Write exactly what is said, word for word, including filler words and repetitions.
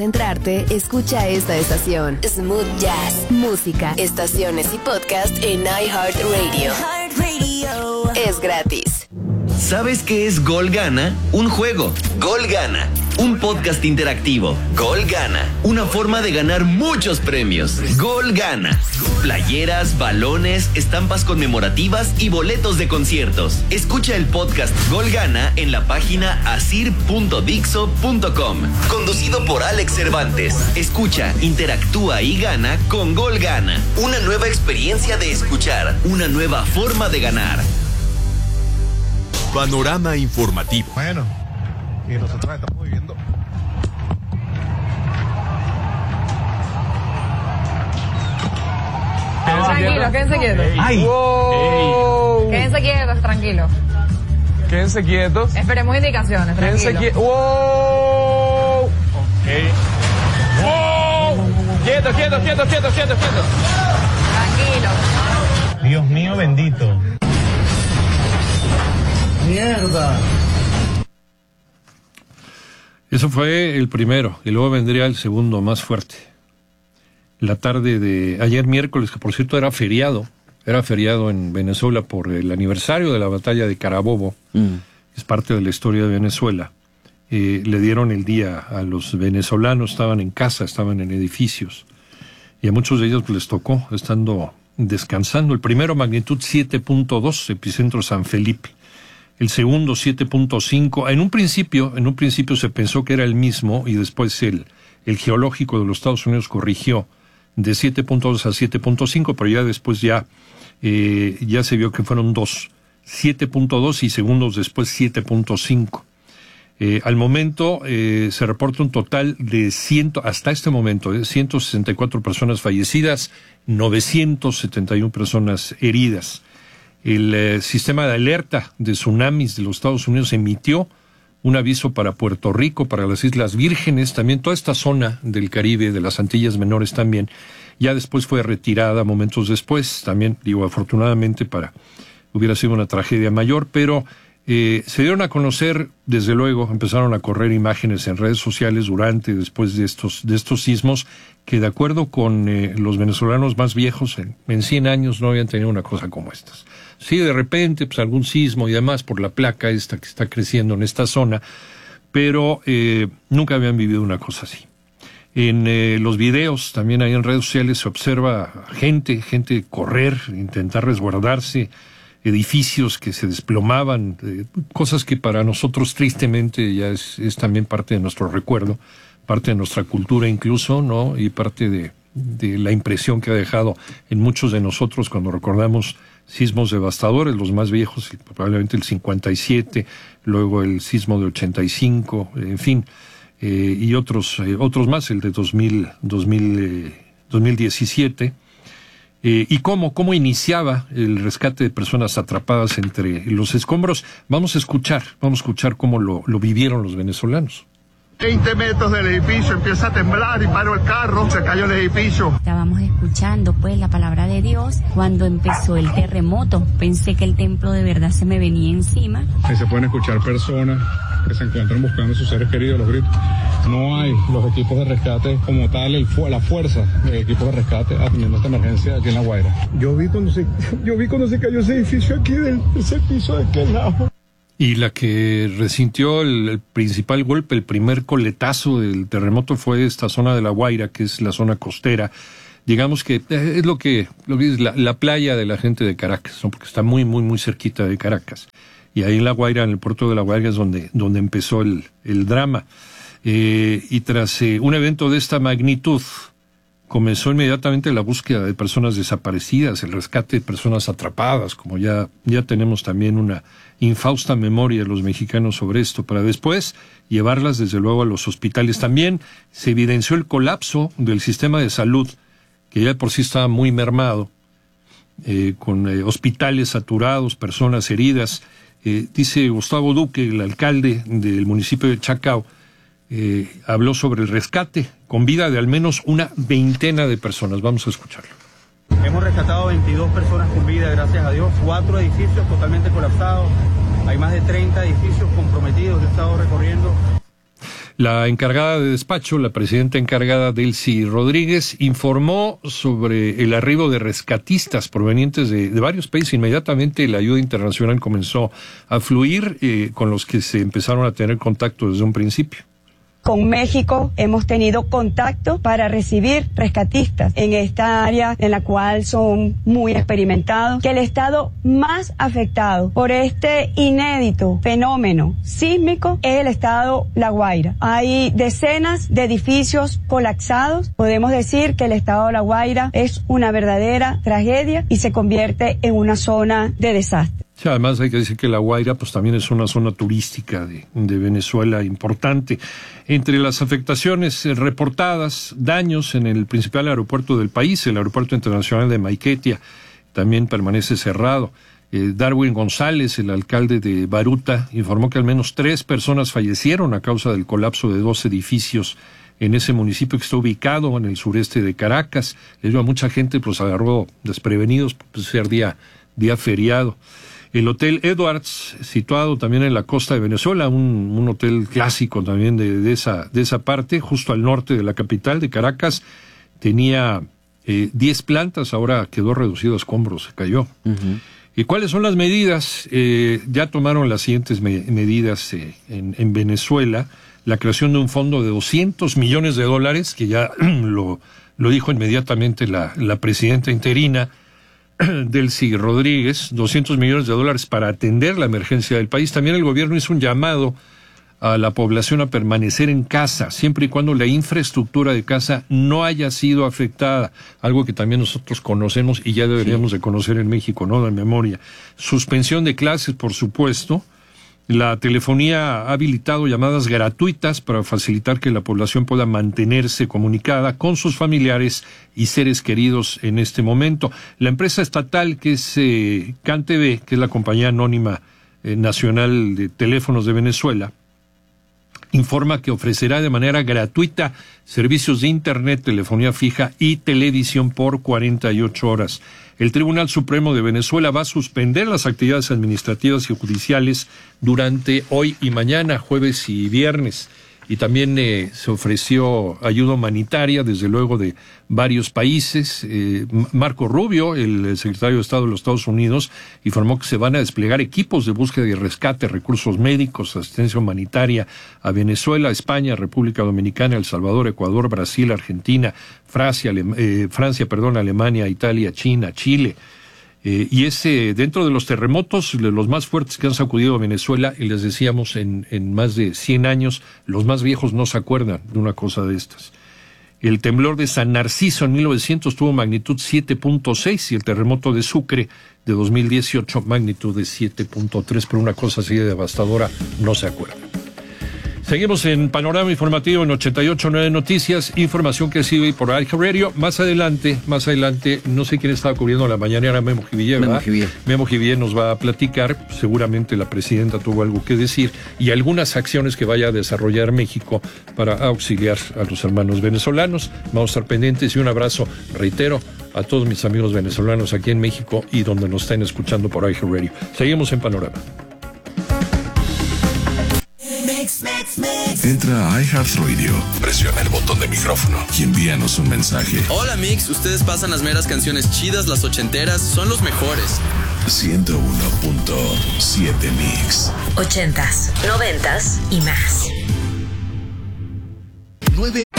Centrarte, escucha esta estación. Smooth Jazz, música, estaciones y podcast en iHeartRadio. iHeartRadio. Es gratis. ¿Sabes qué es Gol Gana? Un juego. Gol Gana. Un podcast interactivo. Gol Gana. Una forma de ganar muchos premios. Gol Gana. Playeras, balones, estampas conmemorativas y boletos de conciertos. Escucha el podcast Gol Gana en la página asir punto dixo punto com. Conducido por Alex Cervantes. Escucha, interactúa y gana con Gol Gana. Una nueva experiencia de escuchar. Una nueva forma de ganar. Panorama informativo. Bueno, y nosotros estamos viviendo. Tranquilos, quédense quietos. ¡Ay! Wow. Quédense quietos, tranquilos. Quédense quietos. Esperemos indicaciones, Quédense tranquilos. quietos. ¡Wow! Ok. ¡Wow! Quietos, quietos, quietos, quietos, quietos, quietos. Tranquilos. Dios mío bendito. ¡Mierda! Eso fue el primero, y luego vendría el segundo, más fuerte. La tarde de ayer miércoles, que por cierto era feriado, era feriado en Venezuela por el aniversario de la batalla de Carabobo, mm. es parte de la historia de Venezuela. Eh, le dieron el día a los venezolanos, estaban en casa, estaban en edificios, y a muchos de ellos les tocó, estando descansando. El primero, magnitud siete punto dos, epicentro San Felipe. El segundo, siete punto cinco. En un principio, en un principio se pensó que era el mismo, y después el, el geológico de los Estados Unidos corrigió de siete punto dos a siete punto cinco, pero ya después ya, eh, ya se vio que fueron dos. siete punto dos y segundos después siete punto cinco. Eh, al momento eh, se reporta un total de cien, hasta este momento, eh, ciento sesenta y cuatro personas fallecidas, novecientas setenta y una personas heridas. El eh, sistema de alerta de tsunamis de los Estados Unidos emitió un aviso para Puerto Rico, para las Islas Vírgenes, también toda esta zona del Caribe, de las Antillas Menores también. Ya después fue retirada momentos después, también, digo, afortunadamente para, hubiera sido una tragedia mayor, pero eh, se dieron a conocer, desde luego, empezaron a correr imágenes en redes sociales durante y después de estos, de estos sismos, que de acuerdo con eh, los venezolanos más viejos, en, en cien años no habían tenido una cosa como estas. Sí, de repente, pues algún sismo y demás por la placa esta que está creciendo en esta zona, pero eh, nunca habían vivido una cosa así. En eh, los videos, también ahí en redes sociales, se observa gente, gente correr, intentar resguardarse, edificios que se desplomaban, eh, cosas que para nosotros tristemente ya es, es también parte de nuestro recuerdo, parte de nuestra cultura incluso, ¿no? Y parte de, de la impresión que ha dejado en muchos de nosotros cuando recordamos sismos devastadores, los más viejos, probablemente el cincuenta y siete, luego el sismo de ochenta y cinco, en fin, eh, y otros eh, otros más, el de dos mil, dos mil, eh, dos mil diecisiete, eh, y cómo, cómo iniciaba el rescate de personas atrapadas entre los escombros. Vamos a escuchar, vamos a escuchar cómo lo, lo vivieron los venezolanos. veinte metros del edificio, empieza a temblar y paró el carro, se cayó el edificio. Estábamos escuchando pues la palabra de Dios cuando empezó el terremoto. Pensé que el templo de verdad se me venía encima. Ahí se pueden escuchar personas que se encuentran buscando a sus seres queridos, los gritos. No hay los equipos de rescate como tal, el fu- la fuerza de equipos de rescate atendiendo esta emergencia aquí en La Guaira. Yo vi cuando se, yo vi cuando se cayó ese edificio aquí del ese piso de aquel lado. Y la que resintió el, el principal golpe, el primer coletazo del terremoto fue esta zona de La Guaira, que es la zona costera. Digamos que es lo que, lo que es la, la playa de la gente de Caracas, ¿no? Porque está muy, muy, muy cerquita de Caracas. Y ahí en La Guaira, en el puerto de La Guaira, es donde, donde empezó el, el drama. Eh, y tras eh, un evento de esta magnitud, comenzó inmediatamente la búsqueda de personas desaparecidas, el rescate de personas atrapadas, como ya, ya tenemos también una infausta memoria de los mexicanos sobre esto, para después llevarlas desde luego a los hospitales. También se evidenció el colapso del sistema de salud, que ya de por sí estaba muy mermado, eh, con eh, hospitales saturados, personas heridas. Eh, dice Gustavo Duque, el alcalde del municipio de Chacao, Eh, habló sobre el rescate con vida de al menos una veintena de personas. Vamos a escucharlo. Hemos rescatado veintidós personas con vida, gracias a Dios. Cuatro edificios totalmente colapsados. Hay más de treinta edificios comprometidos. Yo he estado recorriendo. La encargada de despacho, la presidenta encargada Delcy Rodríguez, informó sobre el arribo de rescatistas provenientes de, de varios países. Inmediatamente la ayuda internacional comenzó a fluir, eh, con los que se empezaron a tener contacto desde un principio. Con México hemos tenido contacto para recibir rescatistas en esta área en la cual son muy experimentados, que el estado más afectado por este inédito fenómeno sísmico es el estado La Guaira. Hay decenas de edificios colapsados. Podemos decir que el estado de La Guaira es una verdadera tragedia y se convierte en una zona de desastre. Sí, además hay que decir que La Guaira pues también es una zona turística de, de Venezuela importante. Entre las afectaciones eh, reportadas, daños en el principal aeropuerto del país, el Aeropuerto Internacional de Maiquetía, también permanece cerrado. Eh, Darwin González, el alcalde de Baruta, informó que al menos tres personas fallecieron a causa del colapso de dos edificios en ese municipio que está ubicado en el sureste de Caracas. Le dio a mucha gente, pues agarró desprevenidos, pues ser día, día feriado. El Hotel Edwards, situado también en la costa de Venezuela, un, un hotel clásico también de, de, esa, de esa parte, justo al norte de la capital de Caracas, tenía eh, diez plantas, ahora quedó reducido a escombros, se cayó. Uh-huh. ¿Y cuáles son las medidas? Eh, ya tomaron las siguientes me- medidas eh, en, en Venezuela, la creación de un fondo de doscientos millones de dólares, que ya lo, lo dijo inmediatamente la, la presidenta interina, Delcy Rodríguez, doscientos millones de dólares para atender la emergencia del país. También el gobierno hizo un llamado a la población a permanecer en casa, siempre y cuando la infraestructura de casa no haya sido afectada, algo que también nosotros conocemos y ya deberíamos sí. de conocer en México, ¿no? De memoria. Suspensión de clases, por supuesto. La telefonía ha habilitado llamadas gratuitas para facilitar que la población pueda mantenerse comunicada con sus familiares y seres queridos en este momento. La empresa estatal, que es eh, CanTV, que es la compañía anónima eh, nacional de teléfonos de Venezuela, informa que ofrecerá de manera gratuita servicios de internet, telefonía fija y televisión por cuarenta y ocho horas. El Tribunal Supremo de Venezuela va a suspender las actividades administrativas y judiciales durante hoy y mañana, jueves y viernes. Y también eh, se ofreció ayuda humanitaria, desde luego, de varios países. Eh, Marco Rubio, el secretario de Estado de los Estados Unidos, informó que se van a desplegar equipos de búsqueda y rescate, recursos médicos, asistencia humanitaria a Venezuela, España, República Dominicana, El Salvador, Ecuador, Brasil, Argentina, Francia, Ale- eh, Francia, perdón, Alemania, Italia, China, Chile. Eh, y ese, dentro de los terremotos, de los más fuertes que han sacudido a Venezuela, y les decíamos, en, en más de cien años, los más viejos no se acuerdan de una cosa de estas. El temblor de San Narciso en mil novecientos tuvo magnitud siete punto seis y el terremoto de Sucre de dos mil dieciocho magnitud de siete punto tres, pero una cosa así de devastadora no se acuerdan. Seguimos en Panorama Informativo en ochenta y ocho punto nueve Noticias, información que sigue por iHeartRadio. Más adelante, más adelante, no sé quién estaba cubriendo la mañanera, Memo Jivillé, ¿verdad? Memo Jivillé. Memo Jivillé nos va a platicar, seguramente la presidenta tuvo algo que decir, y algunas acciones que vaya a desarrollar México para auxiliar a los hermanos venezolanos. Vamos a estar pendientes y un abrazo, reitero, a todos mis amigos venezolanos aquí en México y donde nos estén escuchando por iHeartRadio. Seguimos en Panorama. Entra a iHeartRadio, presiona el botón de micrófono y envíanos un mensaje. Hola Mix, ustedes pasan las meras canciones chidas, las ochenteras, son los mejores. ciento uno punto siete Mix. Ochentas, noventas y más. nueve